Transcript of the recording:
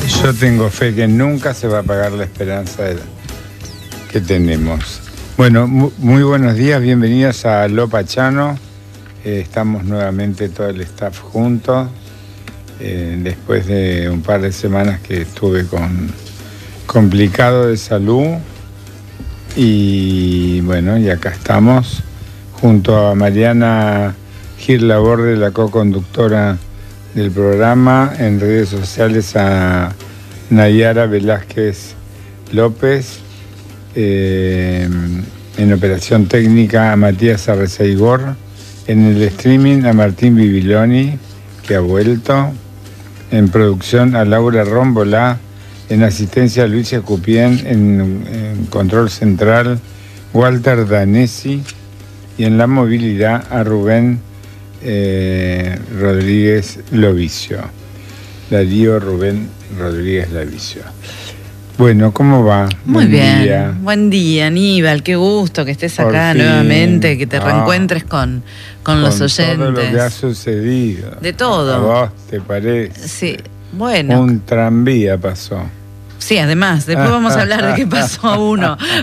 Yo tengo fe que nunca se va a apagar la esperanza que tenemos. Bueno, muy buenos días, bienvenidos a Lo Pachano. Estamos nuevamente todo el staff juntos. Después de un par de semanas que estuve complicado de salud. Y bueno, y acá estamos junto a Mariana Gil Laborde, la co-conductora del programa, en redes sociales a Nayara Velázquez López, en operación técnica a Matías Arreceigor, en el streaming a Martín Bibiloni, que ha vuelto, en producción a Laura Rómbola, en asistencia a Luisa Cupien, en control central Walter Danesi y en la movilidad a Rubén Rodríguez Lovicio. Darío Rubén Rodríguez Lovicio. Bueno, ¿cómo va? Muy bien. Buen día, Aníbal. Qué gusto que estés acá nuevamente, que te reencuentres con los oyentes. Todo lo que ha sucedido. De todo. ¿A vos te parece? Sí, bueno. Un tranvía pasó. Sí, además, después vamos a hablar de qué pasó a uno.